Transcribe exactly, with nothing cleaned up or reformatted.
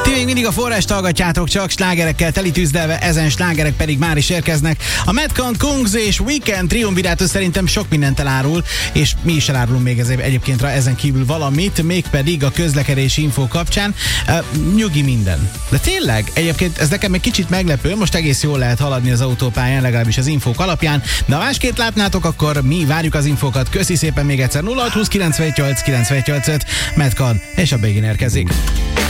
Ti még mindig a forrást hallgatjátok, csak slágerekkel teli tűzdelve, ezen slágerek pedig már is érkeznek. A Madcon, Kungs és Weekend triumvirátus szerintem sok mindent elárul, és mi is elárulunk még ezért egyébként ezen kívül valamit, mégpedig a közlekedési infó kapcsán. Uh, nyugi minden. De tényleg, egyébként ez nekem egy kicsit meglepő, most egész jól lehet haladni az autópályán, legalábbis az infók alapján, de ha másképp látnátok, akkor mi várjuk az infókat. Köszi szépen még egyszer. nulla hat húsz kilencvennyolc kilencvennyolc öt, Madcon, és a végén érkezik.